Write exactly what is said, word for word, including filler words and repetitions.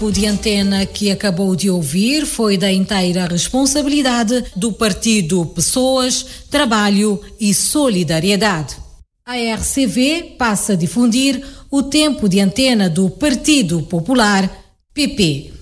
O de antena que acabou de ouvir foi da inteira responsabilidade do Partido Pessoas, Trabalho e Solidariedade. A R C V passa a difundir o tempo de antena do Partido Popular, P P.